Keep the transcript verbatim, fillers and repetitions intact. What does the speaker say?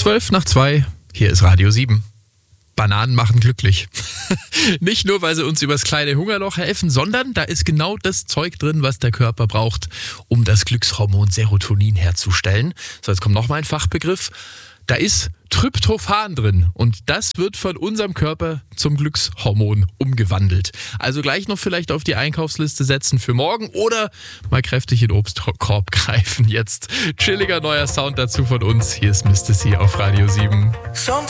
zwölf nach zwei, hier ist Radio sieben. Bananen machen glücklich. Nicht nur, weil sie uns übers kleine Hungerloch helfen, sondern da ist genau das Zeug drin, was der Körper braucht, um das Glückshormon Serotonin herzustellen. So, jetzt kommt noch mal ein Fachbegriff. Da ist Tryptophan drin und das wird von unserem Körper zum Glückshormon umgewandelt. Also gleich noch vielleicht auf die Einkaufsliste setzen für morgen oder mal kräftig in den Obstkorb greifen. Jetzt chilliger neuer Sound dazu von uns. Hier ist Mister C auf Radio sieben.